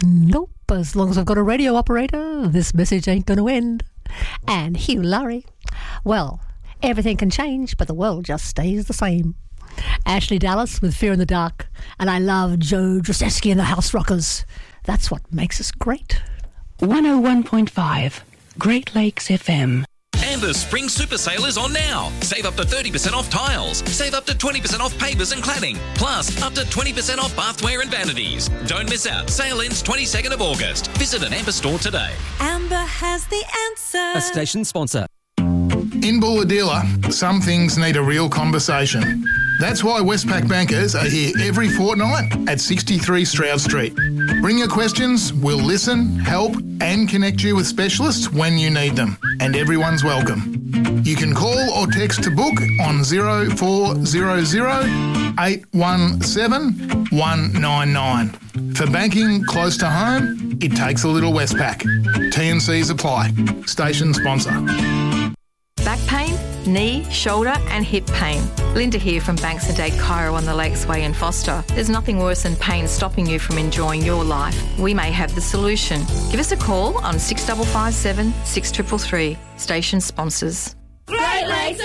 Nope, as long as I've got a radio operator, this message ain't going to end. And Hugh Laurie. Well, everything can change, but the world just stays the same. Ashley Dallas with Fear in the Dark. And I love Joe Drisevsky and the House Rockers. That's what makes us great. 101.5 Great Lakes FM. And the Spring Super Sale is on now. Save up to 30% off tiles. Save up to 20% off pavers and cladding. Plus, up to 20% off bathware and vanities. Don't miss out. Sale ends 22nd of August. Visit an Amber store today. Amber has the answer. A station sponsor. In Bulahdelah, some things need a real conversation. That's why Westpac bankers are here every fortnight at 63 Stroud Street. Bring your questions, we'll listen, help and connect you with specialists when you need them. And everyone's welcome. You can call or text to book on 0400 817 199. For banking close to home, it takes a little Westpac. T&Cs apply. Station sponsor. Back pain, knee, shoulder and hip pain. Linda here from Banks and Dade Chiro on the Lakes Way in Foster. There's nothing worse than pain stopping you from enjoying your life. We may have the solution. Give us a call on 6557 6333. Station sponsors. Great Lakes